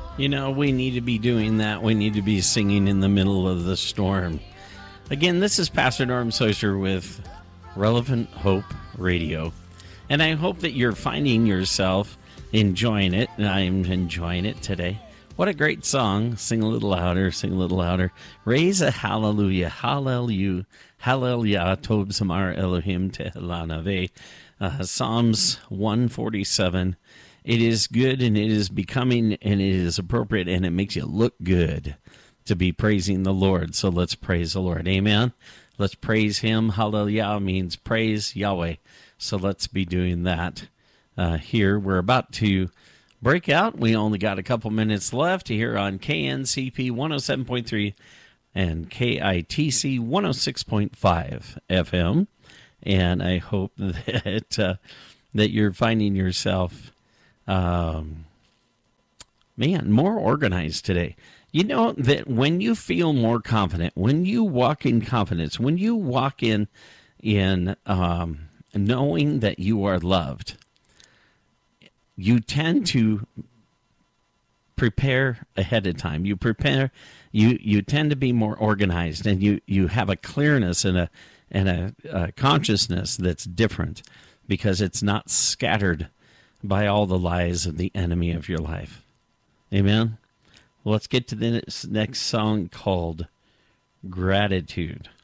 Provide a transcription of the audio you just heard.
You know, we need to be doing that. We need to be singing in the middle of the storm. Again, this is Pastor Norm Soiser with Relevant Hope Radio. And I hope that you're finding yourself enjoying it. And I'm enjoying it today. What a great song. Sing a little louder, sing a little louder. Raise a hallelujah. Hallelujah. Hallelujah. Tob Zamar Elohim Tehelanave. Psalms 147. It is good and it is becoming and it is appropriate and it makes you look good to be praising the Lord. So let's praise the Lord. Amen. Let's praise him. Hallelujah means praise Yahweh. So let's be doing that here. We're about to break out. We only got a couple minutes left here on KNCP 107.3 and KITC 106.5 FM. And I hope that that you're finding yourself more organized today. You know that when you feel more confident, when you walk in confidence, when you walk in knowing that you are loved, you tend to prepare ahead of time. You prepare. You tend to be more organized, and you have a clearness and a consciousness that's different because it's not scattered by all the lies of the enemy of your life. Amen? Well, let's get to the next song called Gratitude.